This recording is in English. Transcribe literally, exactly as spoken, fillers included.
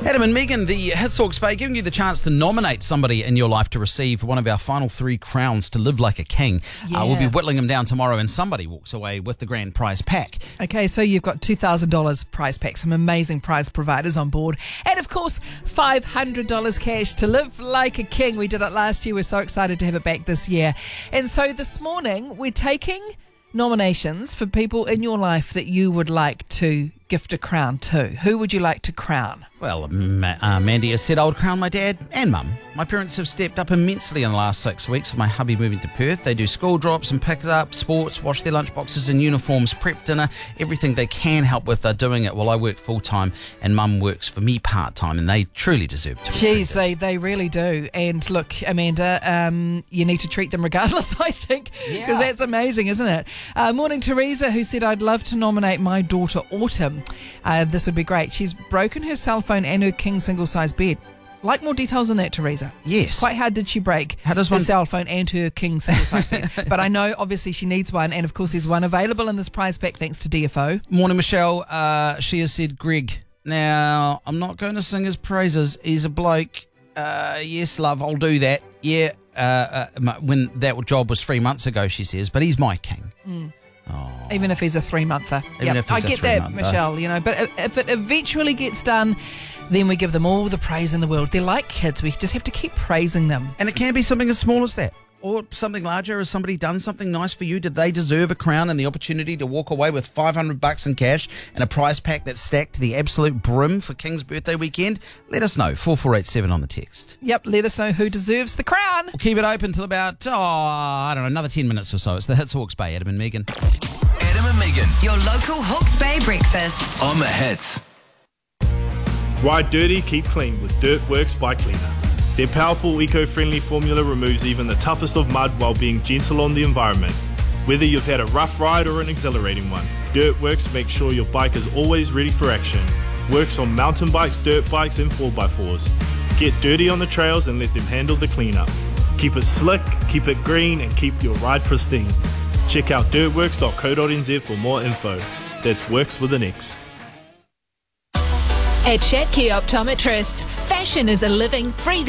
Adam and Megan, the Hits Hawke's Bay, giving you the chance to nominate somebody in your life to receive one of our final three crowns to live like a king. Yeah. Uh, we'll be whittling them down tomorrow and somebody walks away with the grand prize pack. Okay, so you've got two thousand dollars prize pack, some amazing prize providers on board. And of course, five hundred dollars cash to live like a king. We did it last year. We're so excited to have it back this year. And so this morning, we're taking nominations for people in your life that you would like to gift a crown to. Who would you like to crown? Well, Ma- uh, Mandy has said I would crown my dad and mum. My parents have stepped up immensely in the last six weeks with my hubby moving to Perth. They do school drops and pick up, sports, wash their lunchboxes and uniforms, prep dinner, everything they can help with, they're doing it while I work full-time and mum works for me part-time, and they truly deserve to be Jeez, treated. they, they really do. And look, Amanda, um, you need to treat them regardless, I think, because Yeah. that's amazing, isn't it? Uh, morning, Teresa, who said, I'd love to nominate my daughter, Autumn. Uh, this would be great. She's broken her cell phone and her king single-size bed. Like more details on that, Teresa. Yes. Quite how did she break How does her one- cell phone and her king single-size bed? But I know, obviously, she needs one. And, of course, there's one available in this prize pack thanks to D F O. Morning, Michelle. Uh, she has said, Greg, now, I'm not going to sing his praises. He's a bloke. Uh, yes, love, I'll do that. Yeah, uh, uh, my- when that job was three months ago, she says, but he's my king. Mm. Even if he's a three-monther. Even Yep. if he's I a get that, three-monther. Michelle, you know. But if, if it eventually gets done, then we give them all the praise in the world. They're like kids. We just have to keep praising them. And it can be something as small as that. Or something larger. Has somebody done something nice for you? Did they deserve a crown and the opportunity to walk away with five hundred bucks in cash and a prize pack that's stacked to the absolute brim for King's birthday weekend? Let us know. four four eight seven on the text. Yep, let us know who deserves the crown. We'll keep it open till about, oh, I don't know, another ten minutes or so. It's the Hits Hawke's Bay, Adam and Megan. Adam and Megan Your local Hawke's Bay breakfast. on the Hits. Ride dirty, keep clean with Dirt Works by Cleaner. Their powerful eco-friendly formula removes even the toughest of mud while being gentle on the environment. Whether you've had a rough ride or an exhilarating one, Dirt Works makes sure your bike is always ready for action. Works on mountain bikes, dirt bikes and four by fours. Get dirty on the trails and let them handle the cleanup. Keep it slick, keep it green and keep your ride pristine. Check out dirtworks dot co dot n z for more info. That's Works with an X. At Shatke Optometrists, fashion is a living, breathing